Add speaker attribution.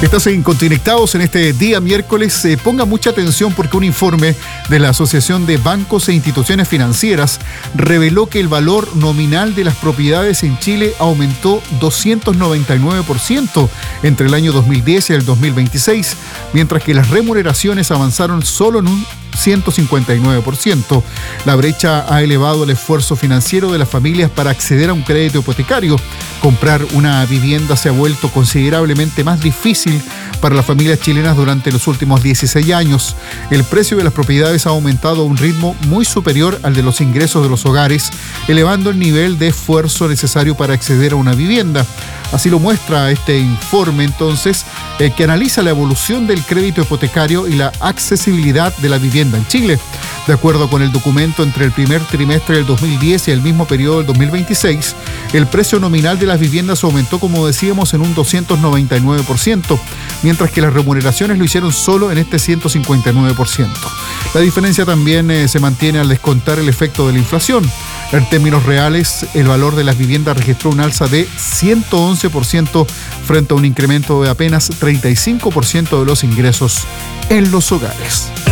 Speaker 1: Estás en Conectados en este día miércoles. Ponga mucha atención porque un informe de la Asociación de Bancos e Instituciones Financieras reveló que el valor nominal de las propiedades en Chile aumentó 299% entre el año 2010 y el 2026, mientras que las remuneraciones avanzaron solo en un 159%. La brecha ha elevado el esfuerzo financiero de las familias para acceder a un crédito hipotecario. Comprar una vivienda se ha vuelto considerablemente más difícil para las familias chilenas durante los últimos 16 años. El precio de las propiedades ha aumentado a un ritmo muy superior al de los ingresos de los hogares, elevando el nivel de esfuerzo necesario para acceder a una vivienda. Así lo muestra este informe, entonces, que analiza la evolución del crédito hipotecario y la accesibilidad de la vivienda en Chile. De acuerdo con el documento, entre el primer trimestre del 2010 y el mismo periodo del 2026, el precio nominal de las viviendas aumentó, como decíamos, en un 299%, mientras que las remuneraciones lo hicieron solo en este 159%. La diferencia también se mantiene al descontar el efecto de la inflación. En términos reales, el valor de las viviendas registró un alza de 111% frente a un incremento de apenas 35% de los ingresos en los hogares.